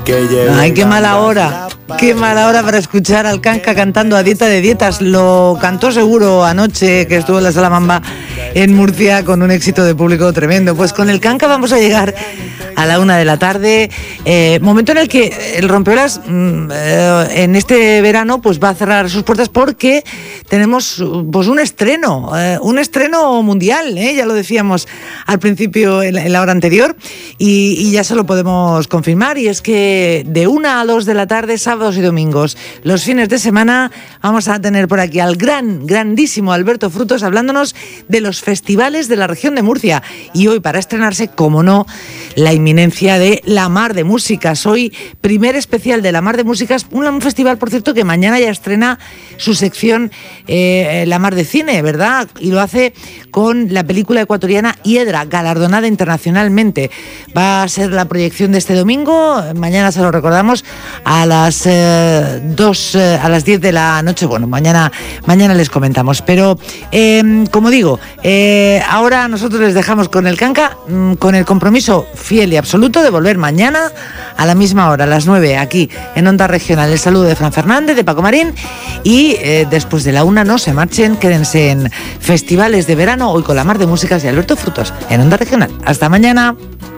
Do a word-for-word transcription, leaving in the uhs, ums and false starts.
Ay, qué mala hora, qué mala hora para escuchar al Kanka cantando A Dieta de Dietas. Lo cantó seguro anoche que estuvo en la Sala Mamba en Murcia con un éxito de público tremendo. Pues con el Kanka vamos a llegar a la una de la tarde, eh, momento en el que el Rompeolas mm, eh, en este verano pues va a cerrar sus puertas porque tenemos pues un estreno, eh, un estreno mundial, eh, ya lo decíamos al principio en la, en la hora anterior y, y ya se lo podemos confirmar, y es que de una a dos de la tarde, sábados y domingos, los fines de semana, vamos a tener por aquí al gran, grandísimo Alberto Frutos hablándonos de los festivales de la región de Murcia, y hoy para estrenarse, como no, la inminencia de La Mar de Músicas. Hoy, primer especial de La Mar de Músicas, un festival, por cierto, que mañana ya estrena su sección eh, La Mar de Cine, ¿verdad? Y lo hace con la película ecuatoriana Hiedra, galardonada internacionalmente. Va a ser la proyección de este domingo, mañana se lo recordamos, a las eh, dos, eh, a las diez de la noche. Bueno, mañana, mañana les comentamos. Pero, eh, como digo, eh, ahora nosotros les dejamos con el Kanka, mmm, con el compromiso fiel y absoluto de volver mañana a la misma hora, a las nueve, aquí en Onda Regional. El saludo de Fran Fernández, de Paco Marín, y eh, después de la una no se marchen, quédense en Festivales de Verano, hoy con La Mar de Músicas y Alberto Frutos en Onda Regional. Hasta mañana.